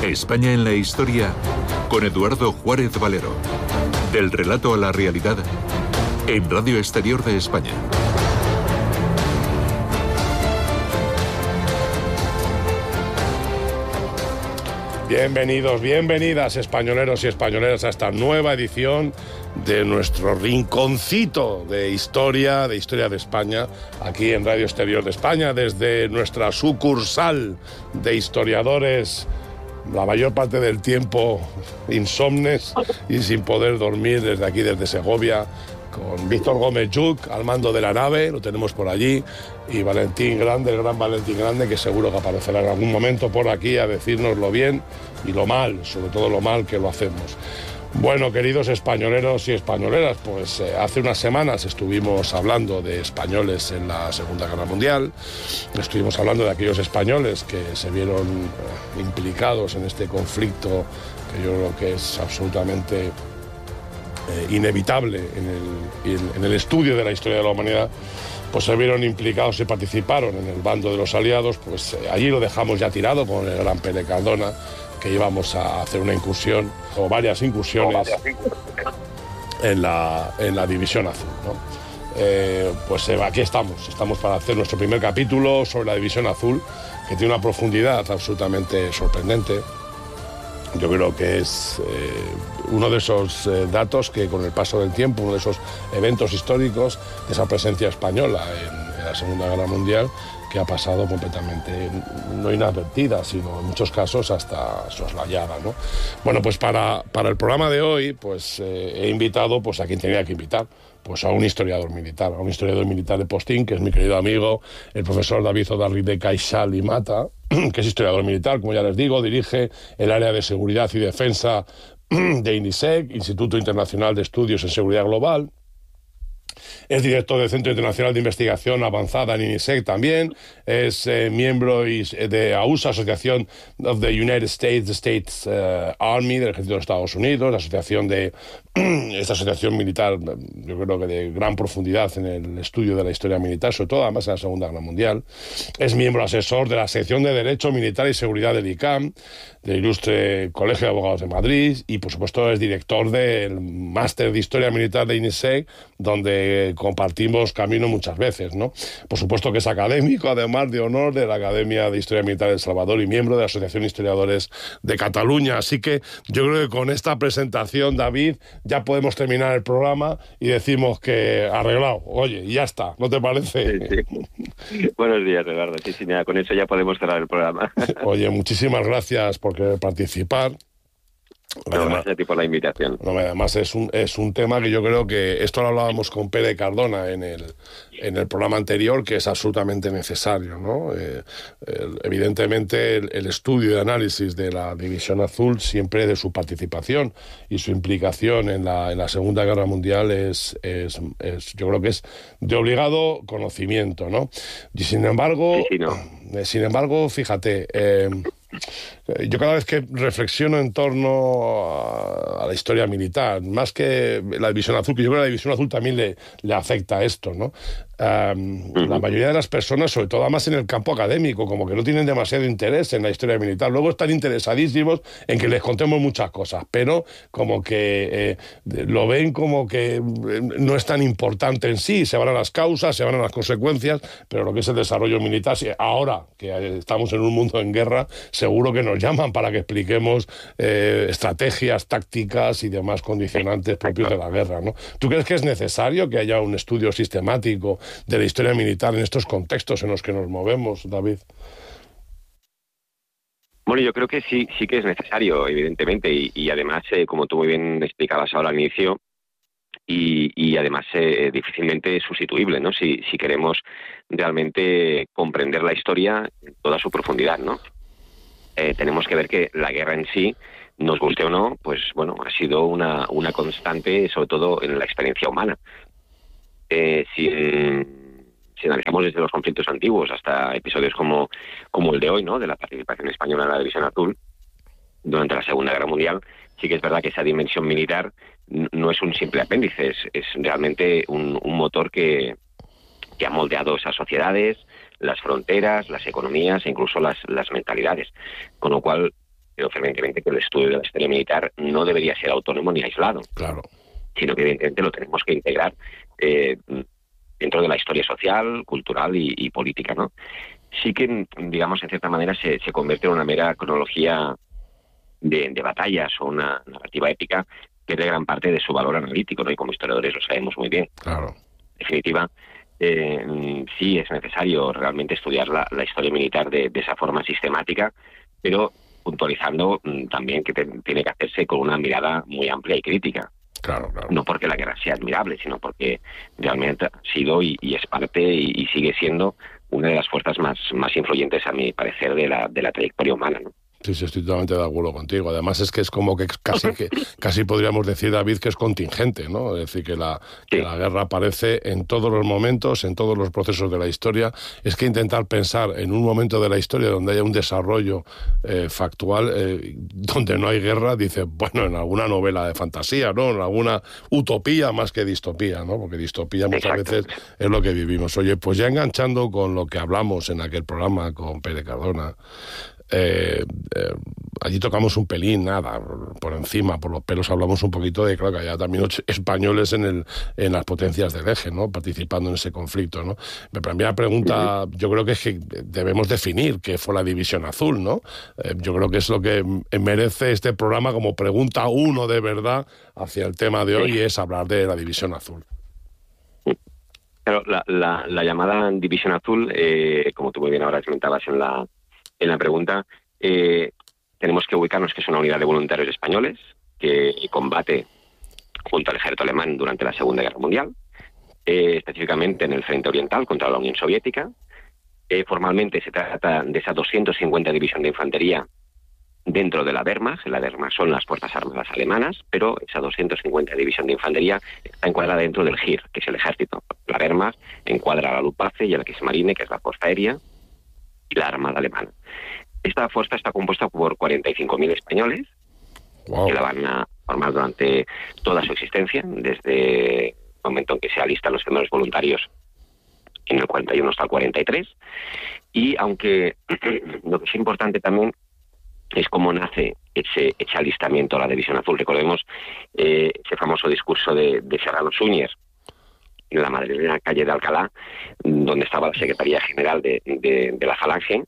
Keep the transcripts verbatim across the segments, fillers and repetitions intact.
España en la historia con Eduardo Juárez Valero. Del relato a la realidad en Radio Exterior de España. Bienvenidos, bienvenidas españoleros y españoleras a esta nueva edición de nuestro rinconcito de historia, de historia de España, aquí en Radio Exterior de España, desde nuestra sucursal de historiadores, la mayor parte del tiempo insomnes y sin poder dormir, desde aquí, desde Segovia, con Víctor Gómez Lluch al mando de la nave, lo tenemos por allí, y Valentín Grande, el gran Valentín Grande, que seguro que aparecerá en algún momento por aquí a decirnos lo bien y lo mal, sobre todo lo mal que lo hacemos. Bueno, queridos españoleros y españoleras, pues eh, hace unas semanas estuvimos hablando de españoles en la Segunda Guerra Mundial, estuvimos hablando de aquellos españoles que se vieron eh, implicados en este conflicto, que yo creo que es absolutamente eh, inevitable en el, en el estudio de la historia de la humanidad. Pues se vieron implicados y participaron en el bando de los aliados. Pues eh, allí lo dejamos ya tirado con el gran Pere Cardona, que íbamos a hacer una incursión, o varias incursiones, en la, en la División Azul, ¿no? Eh, pues eh, aquí estamos, estamos para hacer nuestro primer capítulo sobre la División Azul, que tiene una profundidad absolutamente sorprendente. Yo creo que es eh, uno de esos eh, datos que con el paso del tiempo, uno de esos eventos históricos, de esa presencia española en, en la Segunda Guerra Mundial, que ha pasado completamente, no inadvertida, sino en muchos casos hasta soslayada, ¿no? Bueno, pues para, para el programa de hoy, pues eh, he invitado pues, a quien tenía que invitar, pues a un historiador militar, a un historiador militar de postín, que es mi querido amigo, el profesor David Odarride Caixal y Mata, que es historiador militar, como ya les digo, dirige el área de seguridad y defensa de INISEG, Instituto Internacional de Estudios en Seguridad Global. Es director del Centro Internacional de Investigación Avanzada en INISEG también. Es eh, miembro de A U S A, Asociación of the United States States uh, Army, del Ejército de Estados Unidos, la asociación de esta asociación militar, yo creo que de gran profundidad en el estudio de la historia militar, sobre todo además en la Segunda Guerra Mundial. Es miembro asesor de la sección de Derecho Militar y Seguridad del I C A M, del Ilustre Colegio de Abogados de Madrid, y por supuesto es director del Máster de Historia Militar de INISEG, donde compartimos camino muchas veces, ¿no? Por supuesto que es académico, además de honor de la Academia de Historia Militar de El Salvador y miembro de la Asociación de Historiadores de Cataluña. Así que yo creo que con esta presentación, David, ya podemos terminar el programa y decimos que arreglado. Oye, ya está, ¿no te parece? Sí, sí. Buenos días, Eduardo. Sí, sí, nada, con eso ya podemos cerrar el programa. Oye, muchísimas gracias por querer participar. No, además, gracias a ti por la invitación. No, además es un, es un tema que yo creo que, esto lo hablábamos con Pere Cardona en el, en el programa anterior, que es absolutamente necesario, ¿no? Eh, el, evidentemente el, el estudio y análisis de la División Azul, siempre de su participación y su implicación en la, en la Segunda Guerra Mundial, es, es, es yo creo que es de obligado conocimiento, ¿no? Y sin embargo, sí, sí, no. eh, sin embargo, fíjate, eh, yo cada vez que reflexiono en torno a, a la historia militar, más que la División Azul, que yo creo que la División Azul también le, le afecta a esto, ¿no? Um, uh-huh. La mayoría de las personas, sobre todo además en el campo académico, como que no tienen demasiado interés en la historia militar. Luego están interesadísimos en que les contemos muchas cosas, pero como que eh, lo ven como que no es tan importante en sí. Se van a las causas, se van a las consecuencias, pero lo que es el desarrollo militar, ahora que estamos en un mundo en guerra, seguro que nos llaman para que expliquemos eh, estrategias, tácticas y demás condicionantes propios de la guerra, ¿no? ¿Tú crees que es necesario que haya un estudio sistemático de la historia militar en estos contextos en los que nos movemos, David? Bueno, yo creo que sí, sí que es necesario, evidentemente, y, y además, eh, como tú muy bien explicabas ahora al inicio, y, y además eh, difícilmente sustituible, ¿no? Si, si queremos realmente comprender la historia en toda su profundidad, ¿no? Eh, tenemos que ver que la guerra en sí, nos guste o no, pues bueno, ha sido una, una constante, sobre todo en la experiencia humana. Eh, si, si analizamos desde los conflictos antiguos hasta episodios como, como el de hoy, ¿no? De la participación española en la División Azul durante la Segunda Guerra Mundial, sí que es verdad que esa dimensión militar no es un simple apéndice, es, es realmente un, un motor que, que ha moldeado esas sociedades, las fronteras, las economías e incluso las, las mentalidades. Con lo cual, creo fervientemente que el estudio de la historia militar no debería ser autónomo ni aislado. Claro. Sino que evidentemente lo tenemos que integrar eh, dentro de la historia social, cultural y, y política, ¿no? Sí que, digamos, en cierta manera se, se convierte en una mera cronología de, de batallas o una narrativa épica que es de gran parte de su valor analítico, ¿no? Y como historiadores lo sabemos muy bien. Claro. En definitiva, eh, sí es necesario realmente estudiar la, la historia militar de, de esa forma sistemática, pero puntualizando mm, también que te, tiene que hacerse con una mirada muy amplia y crítica. Claro, claro. No porque la guerra sea admirable, sino porque realmente ha sido y, y es parte y, y sigue siendo una de las fuerzas más, más influyentes, a mi parecer, de la, de la trayectoria humana, ¿no? Sí, sí, estoy totalmente de acuerdo contigo. Además es que es como que casi que casi podríamos decir, David, que es contingente, ¿no? Es decir, que la, que Sí. la guerra aparece en todos los momentos, en todos los procesos de la historia. Es que intentar pensar en un momento de la historia donde haya un desarrollo eh, factual, eh, donde no hay guerra, dice, bueno, en alguna novela de fantasía, ¿no? En alguna utopía más que distopía, ¿no? Porque distopía muchas veces es lo que vivimos. Oye, pues ya enganchando con lo que hablamos en aquel programa con Pere Cardona, Eh, eh, allí tocamos un pelín, nada, por encima, por los pelos hablamos un poquito de, claro, que había también ocho españoles en el en las potencias del eje, ¿no? Participando en ese conflicto, ¿no? Mi primera pregunta, yo creo que es que debemos definir qué fue la División Azul, ¿no? Eh, yo creo que es lo que merece este programa como pregunta uno de verdad hacia el tema de hoy, es hablar de la División Azul. Pero la, la, la llamada División Azul, eh, como tú muy bien ahora comentabas en la en la pregunta, eh, tenemos que ubicarnos que es una unidad de voluntarios españoles que combate junto al ejército alemán durante la Segunda Guerra Mundial, eh, específicamente en el frente oriental contra la Unión Soviética. Eh, formalmente se trata de esa doscientos cincuenta División de Infantería dentro de la Wehrmacht. La Wehrmacht son las Fuerzas Armadas alemanas, pero esa doscientos cincuenta División de Infantería está encuadrada dentro del G I R, que es el ejército. La Wehrmacht encuadra a la Luftwaffe y a la Kriegsmarine, que es la Fuerza Aérea, y la Armada Alemana. Esta fuerza está compuesta por cuarenta y cinco mil españoles, wow, que la van a formar durante toda su existencia, desde el momento en que se alistan los primeros voluntarios en el cuarenta y uno hasta el cuarenta y tres. Y aunque lo que es importante también es cómo nace ese, ese alistamiento a la División Azul. Recordemos eh, ese famoso discurso de, de Serrano Suñer en la madrileña calle de Alcalá, donde estaba la Secretaría General de, de, de la Falange,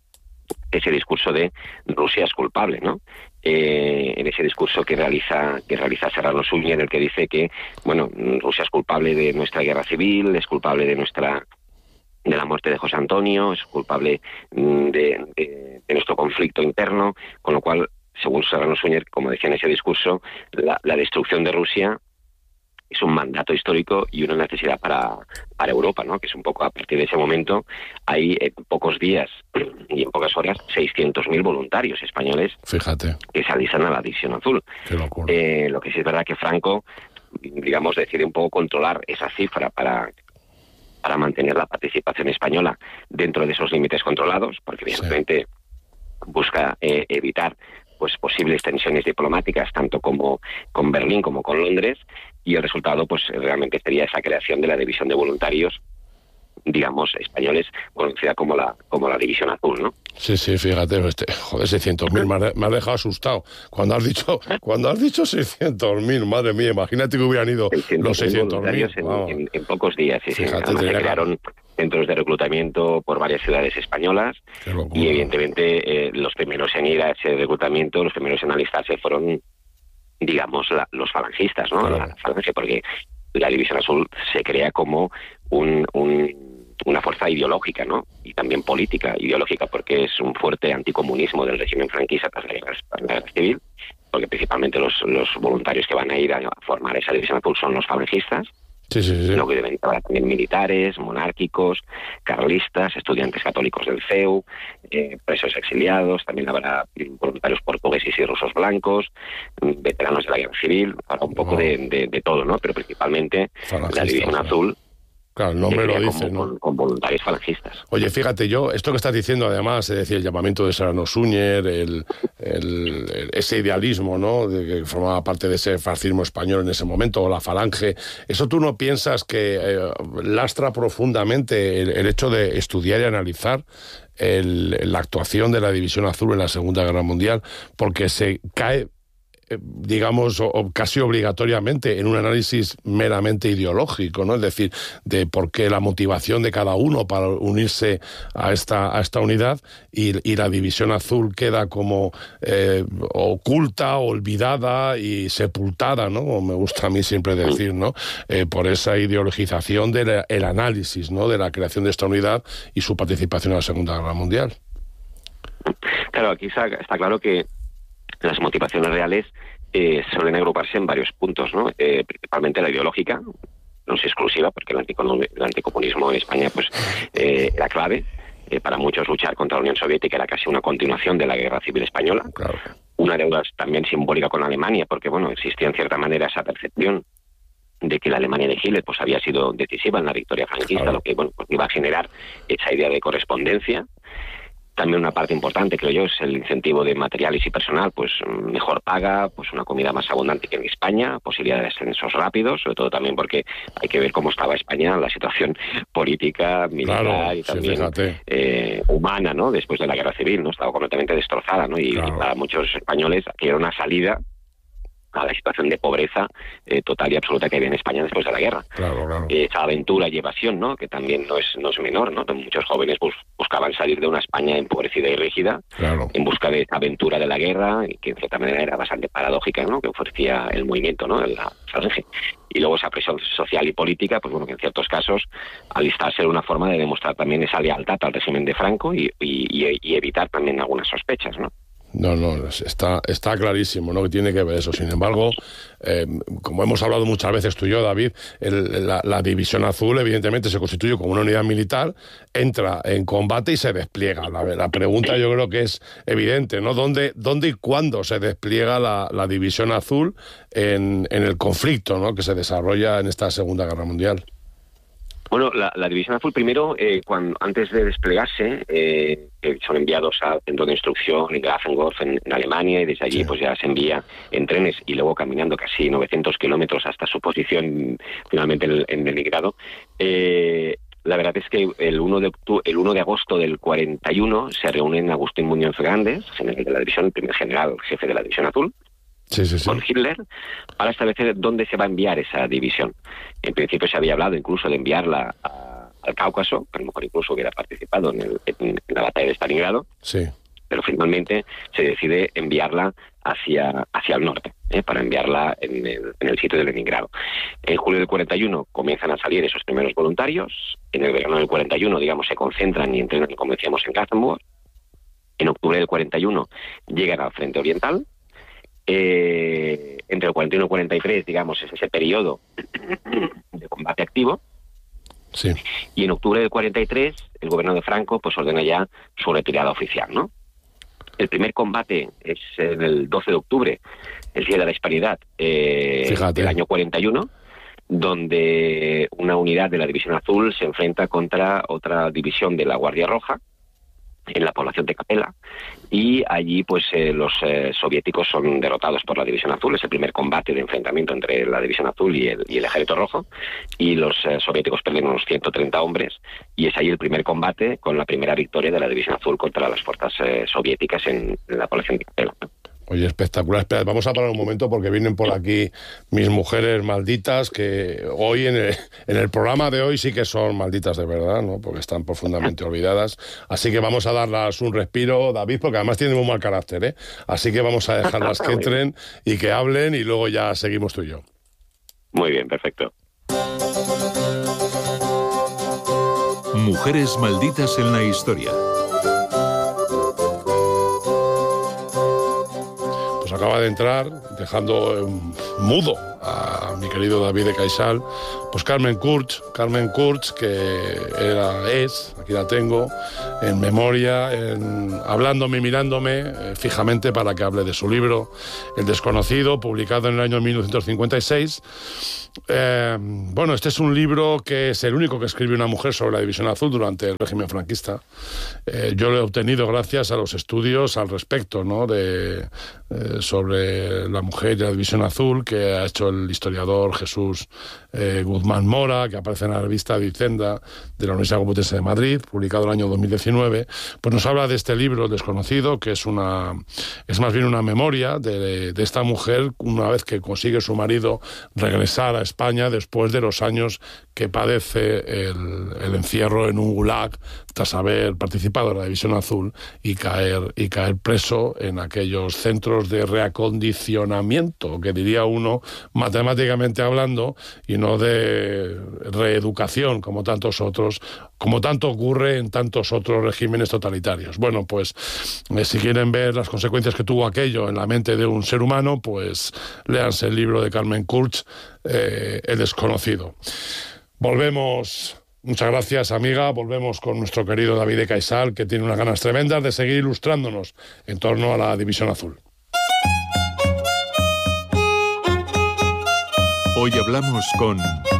ese discurso de Rusia es culpable, ¿no? Eh, en ese discurso que realiza que realiza Serrano Suñer, en el que dice que, bueno, Rusia es culpable de nuestra guerra civil, es culpable de nuestra de la muerte de José Antonio, es culpable de, de, de nuestro conflicto interno, con lo cual, según Serrano Suñer, como decía en ese discurso, la, la destrucción de Rusia es un mandato histórico y una necesidad para, para Europa, ¿no? Que es un poco a partir de ese momento, hay en pocos días y en pocas horas seiscientos mil voluntarios españoles, fíjate, que se alistan a la División Azul. Qué locura. Eh, lo que sí es verdad que Franco, digamos, decide un poco controlar esa cifra para, para mantener la participación española dentro de esos límites controlados, porque evidentemente sí. busca eh, evitar pues posibles tensiones diplomáticas, tanto como con Berlín como con Londres, y el resultado pues realmente sería esa creación de la División de Voluntarios, digamos, españoles, conocida como la como la División Azul, ¿no? Sí, sí, fíjate, este, joder, seiscientos mil, me, me has dejado asustado. Cuando has dicho cuando has dicho seiscientos mil, madre mía, imagínate que hubieran ido los seiscientos mil. En, en, en pocos días, sí, fíjate, sí. Además, se que... crearon centros de reclutamiento por varias ciudades españolas y evidentemente eh, los primeros en ir a ese reclutamiento, los primeros en alistarse fueron, digamos, la, los falangistas, ¿no? Claro. La falange, porque la División Azul se crea como un, un una fuerza ideológica, ¿no? Y también política, ideológica, porque es un fuerte anticomunismo del régimen franquista tras la guerra, la guerra civil, porque principalmente los, los voluntarios que van a ir a formar esa División Azul son los falangistas, sí, sí, sí. Lo que deben haber también militares, monárquicos, carlistas, estudiantes católicos del C E U, eh, presos exiliados, también habrá voluntarios portugueses y rusos blancos, veteranos de la guerra civil, habrá un poco wow. de, de, de todo, ¿no? Pero principalmente la División Azul Claro, el nombre lo dice, con, ¿no? Con, con voluntarios falangistas. Oye, fíjate, yo, esto que estás diciendo, además, es decir, el llamamiento de Serrano Súñer, el, el, el, ese idealismo, ¿no?, de que formaba parte de ese fascismo español en ese momento, o la falange, ¿eso tú no piensas que eh, lastra profundamente el, el hecho de estudiar y analizar el, la actuación de la División Azul en la Segunda Guerra Mundial? Porque se cae, digamos, o casi obligatoriamente en un análisis meramente ideológico, ¿no? Es decir, de por qué la motivación de cada uno para unirse a esta, a esta unidad, y, y la División Azul queda como eh, oculta, olvidada y sepultada, ¿no? Como me gusta a mí siempre decir, ¿no? Eh, por esa ideologización del el análisis, ¿no?, de la creación de esta unidad y su participación en la Segunda Guerra Mundial. Claro, aquí está, está claro que las motivaciones reales eh, suelen agruparse en varios puntos, ¿no? Eh, principalmente la ideológica, no es exclusiva, porque el, el anticomunismo en España pues eh, era clave. Eh, para muchos luchar contra la Unión Soviética era casi una continuación de la Guerra Civil Española. Claro. Una deuda también simbólica con Alemania, porque bueno, existía en cierta manera esa percepción de que la Alemania de Hitler pues había sido decisiva en la victoria franquista, claro, lo que bueno, pues iba a generar esa idea de correspondencia. También una parte importante, creo yo, es el incentivo de materiales y personal, pues mejor paga, pues una comida más abundante que en España, posibilidad de ascensos rápidos, sobre todo también porque hay que ver cómo estaba España, la situación política, militar, claro, y también sí, eh, humana, ¿no?, después de la Guerra Civil, ¿no? Estaba completamente destrozada, ¿no? Y, claro, y para muchos españoles aquí era una salida a la situación de pobreza eh, total y absoluta que había en España después de la guerra. Claro, claro. Eh, esa aventura y evasión, ¿no?, que también no es no es menor, ¿no? Muchos jóvenes bus, buscaban salir de una España empobrecida y rígida, claro, en busca de esa aventura de la guerra, y que en cierta manera era bastante paradójica, ¿no?, que ofrecía el movimiento, ¿no?, la falange. Y luego esa presión social y política, pues bueno, que en ciertos casos, al estar ser una forma de demostrar también esa lealtad al régimen de Franco y, y, y evitar también algunas sospechas, ¿no? No, no, está, está clarísimo, ¿no?, que tiene que ver eso. Sin embargo, eh, como hemos hablado muchas veces tú y yo, David, el, la, la División Azul evidentemente se constituye como una unidad militar, entra en combate y se despliega. La, la pregunta yo creo que es evidente, ¿no? ¿Dónde, dónde y cuándo se despliega la, la División Azul en, en el conflicto, ¿no?, que se desarrolla en esta Segunda Guerra Mundial? Bueno, la, la División Azul primero, eh, cuando antes de desplegarse, eh, son enviados al centro de instrucción en Grafenwörth, en, en Alemania, y desde allí sí, pues ya se envía en trenes y luego caminando casi novecientos kilómetros hasta su posición finalmente en, en Leningrado. Eh, la verdad es que el uno de octubre, el uno de agosto del cuarenta y uno se reúnen Agustín Muñoz Grandes, general de la división, el primer general jefe de la División Azul, Sí, sí, sí. con Hitler, para establecer dónde se va a enviar esa división. En principio se había hablado incluso de enviarla a, al Cáucaso, que a lo mejor incluso hubiera participado en, el, en la batalla de Stalingrado, sí, pero finalmente se decide enviarla hacia, hacia el norte, ¿eh? para enviarla en el, en el sitio de Leningrado. En julio del cuarenta y uno comienzan a salir esos primeros voluntarios, en el verano del cuarenta y uno, digamos, se concentran y entrenan, como decíamos, en Grafenwörth. En octubre del cuarenta y uno llegan al Frente Oriental. Eh, entre el cuarenta y uno y el cuarenta y tres, digamos, es ese periodo de combate activo. Sí. Y en octubre del cuarenta y tres, el gobierno de Franco pues ordena ya su retirada oficial, ¿no? El primer combate es en el doce de octubre, el Día de la Hispanidad, eh, del año cuarenta y uno, donde una unidad de la División Azul se enfrenta contra otra división de la Guardia Roja en la población de Capela, y allí pues eh, los eh, soviéticos son derrotados por la División Azul. Es el primer combate de enfrentamiento entre la División Azul y el, y el Ejército Rojo, y los eh, soviéticos pierden unos ciento treinta hombres, y es ahí el primer combate con la primera victoria de la División Azul contra las fuerzas eh, soviéticas en, en la población de Capela. Oye, espectacular. Espera, vamos a parar un momento porque vienen por aquí mis mujeres malditas, que hoy en el, en el programa de hoy sí que son malditas de verdad, ¿no? Porque están profundamente olvidadas. Así que vamos a darlas un respiro, David, porque además tienen muy mal carácter, ¿eh? Así que vamos a dejarlas que entren y que hablen, y luego ya seguimos tú y yo. Muy bien, perfecto. Mujeres malditas en la historia. Acaba de entrar, dejando eh, mudo a mi querido David de Caixal, pues Carmen Kurtz, Carmen Kurtz, que era, es, aquí la tengo, en memoria, en, hablándome y mirándome eh, fijamente para que hable de su libro El desconocido, publicado en el año mil novecientos cincuenta y seis. Eh, bueno, este es un libro que es el único que escribe una mujer sobre la División Azul durante el régimen franquista. Eh, yo lo he obtenido gracias a los estudios al respecto, ¿no? de, eh, sobre la mujer y la División Azul que ha hecho el historiador Jesús eh, Guzmán Mora, que aparece en la revista Vicenda de la Universidad Complutense de Madrid, publicado en el año dos mil diecinueve. Pues nos habla de este libro, El desconocido, que es una es más bien una memoria de, de esta mujer una vez que consigue su marido regresar a España después de los años que padece el, el encierro en un gulag tras haber participado en la División Azul y caer, y caer preso en aquellos centros de reacondicionamiento, que diría uno matemáticamente hablando, y no de reeducación como tantos otros, como tanto ocurre en tantos otros regímenes totalitarios. Bueno, pues eh, si quieren ver las consecuencias que tuvo aquello en la mente de un ser humano, pues léanse el libro de Carmen Kurtz, eh, El desconocido. Volvemos, muchas gracias amiga, volvemos con nuestro querido David de Caisal, que tiene unas ganas tremendas de seguir ilustrándonos en torno a la División Azul. Hoy hablamos con...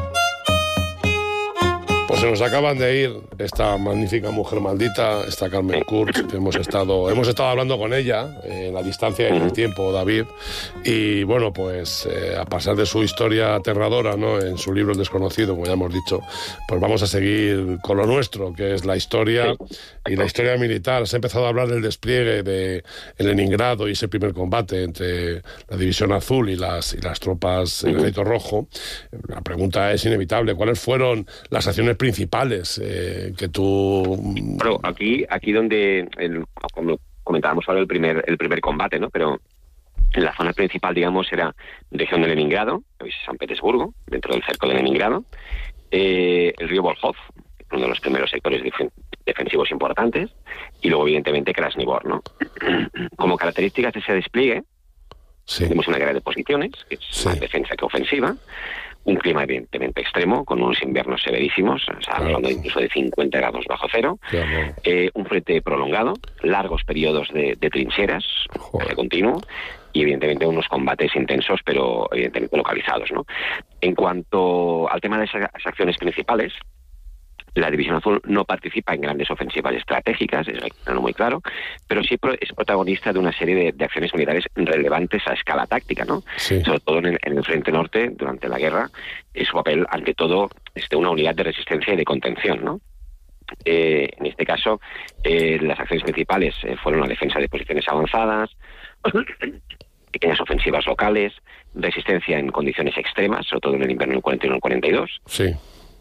Pues se nos acaban de ir esta magnífica mujer maldita, esta Carmen Kurtz, que hemos estado, hemos estado hablando con ella eh, en la distancia y en el tiempo, David, y bueno, pues eh, a pasar de su historia aterradora, ¿no?, en su libro El desconocido, como ya hemos dicho, pues vamos a seguir con lo nuestro, que es la historia y la historia militar. Has empezado a hablar del despliegue de Leningrado y ese primer combate entre la División Azul y las, y las tropas del Ejército Rojo. La pregunta es inevitable, ¿cuáles fueron las acciones principales eh, que tú... Bueno, aquí, aquí donde, el, como comentábamos ahora, el primer, el primer combate, ¿no? Pero en la zona principal, digamos, era región de Leningrado, hoy es San Petersburgo, dentro del cerco de Leningrado, eh, el río Volkhov, uno de los primeros sectores def- defensivos importantes, y luego, evidentemente, Krasnivor, ¿no? Como características de ese despliegue, sí. tenemos una guerra de posiciones, que es Sí. más defensa que ofensiva, un clima evidentemente extremo, con unos inviernos severísimos, o sea, Claro. hablando incluso de cincuenta grados bajo cero, Claro. eh, un frente prolongado, largos periodos de, de trincheras, Joder. de continuo, y evidentemente unos combates intensos, pero evidentemente localizados, ¿no? En cuanto al tema de esas acciones principales, la División Azul no participa en grandes ofensivas estratégicas, eso hay que tenerlo muy claro, pero sí es protagonista de una serie de, de acciones militares relevantes a escala táctica, ¿no? Sí. Sobre todo en el, en el frente norte, durante la guerra, es su papel, ante todo, es de una unidad de resistencia y de contención, ¿no? Eh, en este caso, eh, las acciones principales eh, fueron la defensa de posiciones avanzadas, pequeñas ofensivas locales, resistencia en condiciones extremas, sobre todo en el invierno del cuarenta y uno al cuarenta y dos. Sí.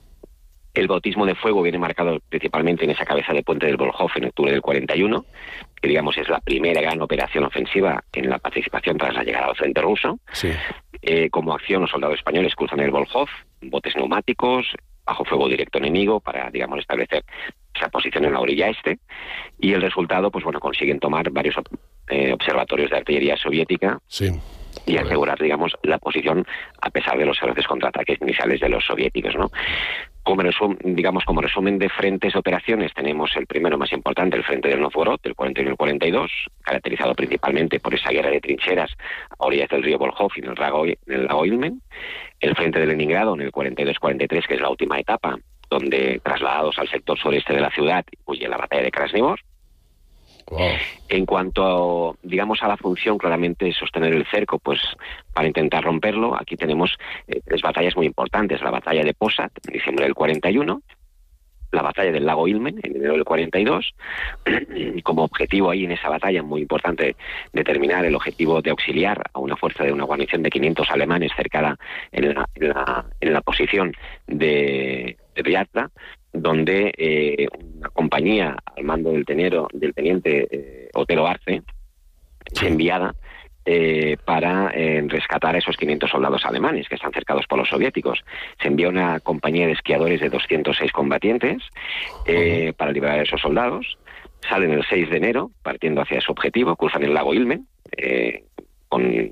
El bautismo de fuego viene marcado principalmente en esa cabeza de puente del Volkhov en octubre del cuarenta y uno, que digamos es la primera gran operación ofensiva en la participación tras la llegada al frente ruso. Sí. Eh, como acción, los soldados españoles cruzan el Volkhov, botes neumáticos, bajo fuego directo enemigo, para, digamos, establecer esa posición en la orilla este, y el resultado, pues bueno, consiguen tomar varios eh, observatorios de artillería soviética. Sí. Y asegurar, digamos, la posición a pesar de los feroces contraataques iniciales de los soviéticos, ¿no? Como resum, digamos, como resumen de frentes de operaciones, tenemos el primero más importante, el frente del Novgorod, del cuarenta y uno al cuarenta y dos, caracterizado principalmente por esa guerra de trincheras a orillas del río Volkhov y en el lago, en el lago Ilmen. El frente de Leningrado, en el cuarenta y dos cuarenta y tres, que es la última etapa, donde, trasladados al sector sureste de la ciudad, huye la batalla de Krasnivor. Wow. En cuanto, a, digamos, a la función, claramente sostener el cerco, pues para intentar romperlo, aquí tenemos eh, tres batallas muy importantes. La batalla de Posad, en diciembre del cuarenta y uno, la batalla del lago Ilmen, en enero del cuarenta y dos, y como objetivo ahí en esa batalla muy importante determinar el objetivo de auxiliar a una fuerza de una guarnición de quinientos alemanes cercada en la, en la, en la posición de, de Vyazma, donde eh, una compañía al mando del, tenero, del teniente eh, Otero Arce es enviada eh, para eh, rescatar a esos quinientos soldados alemanes que están cercados por los soviéticos. Se envía una compañía de esquiadores de doscientos seis combatientes eh, uh-huh. para liberar a esos soldados. Salen el seis de enero, partiendo hacia su objetivo, cruzan el lago Ilmen, eh, con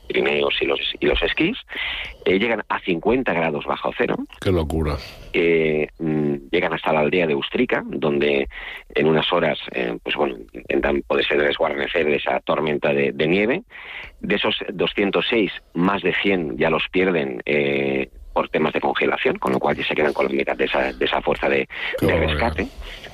Pirineos y los, y los esquís, eh, llegan a cincuenta grados bajo cero. ¡Qué locura! Eh, llegan hasta la aldea de Ustrica, donde en unas horas eh, pues bueno, intentan poderse desguarnecer de esa tormenta de, de nieve. De esos doscientos seis, más de cien ya los pierden eh, por temas de congelación, con lo cual ya se quedan con la mitad de esa, de esa fuerza de, de rescate.